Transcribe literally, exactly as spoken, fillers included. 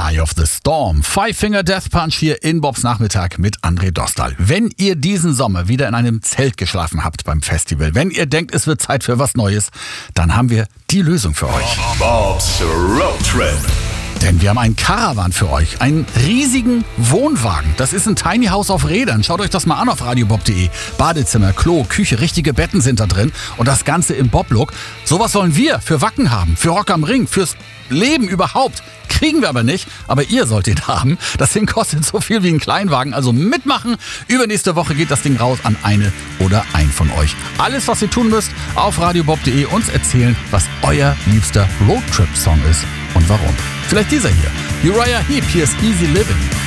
Eye of the Storm. Five Finger Death Punch hier in Bobs Nachmittag mit André Dostal. Wenn ihr diesen Sommer wieder in einem Zelt geschlafen habt beim Festival, wenn ihr denkt, es wird Zeit für was Neues, dann haben wir die Lösung für euch. Bobs Road Trip. Denn wir haben einen Caravan für euch, einen riesigen Wohnwagen. Das ist ein Tiny House auf Rädern. Schaut euch das mal an auf radiobob punkt de. Badezimmer, Klo, Küche, richtige Betten sind da drin. Und das Ganze im Bob-Look. Sowas wollen wir für Wacken haben, für Rock am Ring, fürs Leben überhaupt. Kriegen wir aber nicht, aber ihr sollt ihn haben. Das Ding kostet so viel wie ein Kleinwagen, also mitmachen. Übernächste Woche geht das Ding raus an eine oder ein von euch. Alles, was ihr tun müsst, auf radiobob punkt de uns erzählen, was euer liebster Roadtrip-Song ist und warum. Vielleicht dieser hier. Uriah Heep, hier ist Easy Living.